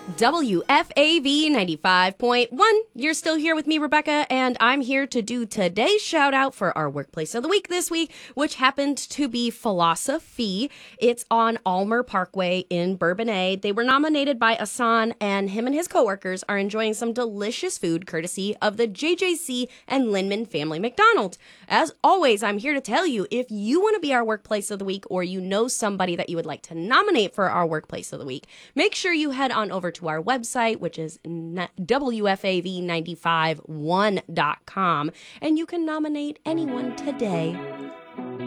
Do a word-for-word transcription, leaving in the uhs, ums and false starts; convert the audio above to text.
W F A V ninety-five point one. You're still here with me, Rebecca, and I'm here to do today's shout out for our workplace of the week this week, which happened to be Philosophy. It's on Almer Parkway in Bourbonnais. They were nominated by Asan, and him and his coworkers are enjoying some delicious food courtesy of the J J C and Linman Family McDonald's. As always, I'm here to tell you, if you want to be our workplace of the week, or you know somebody that you would like to nominate for our workplace of the week, make sure you head on over to our website, which is W F A V nine five one dot com, and you can nominate anyone today